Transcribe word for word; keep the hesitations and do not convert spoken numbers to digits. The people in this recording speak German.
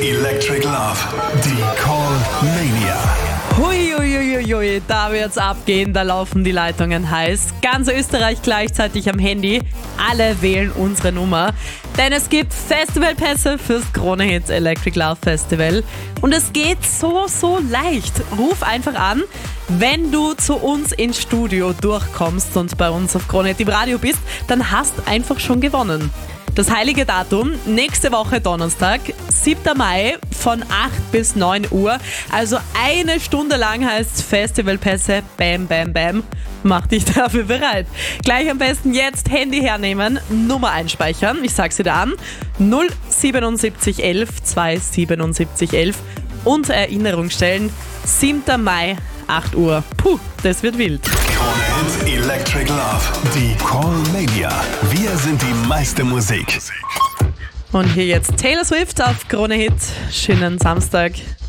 Electric Love, die Call Mania. Huiuiuiui, da wird's abgehen, da laufen die Leitungen heiß. Ganz Österreich gleichzeitig am Handy. Alle wählen unsere Nummer. Denn es gibt Festivalpässe fürs Krone Hits Electric Love Festival. Und es geht so, so leicht. Ruf einfach an, wenn du zu uns ins Studio durchkommst und bei uns auf Krone Hit im Radio bist, dann hast einfach schon gewonnen. Das heilige Datum, nächste Woche Donnerstag, siebter Mai von acht bis neun Uhr. Also eine Stunde lang heißt Festivalpässe, bam, bam, bam. Mach dich dafür bereit. Gleich am besten jetzt Handy hernehmen, Nummer einspeichern. Ich sag's wieder an, null siebenundsiebzig elf zweihundertsiebenundsiebzig elf und Erinnerung stellen, siebter Mai, acht Uhr. Puh, das wird wild. Krone Hit Electric Love, die Call Mania. Wir sind die meiste Musik. Und hier jetzt Taylor Swift auf Krone Hit. Schönen Samstag.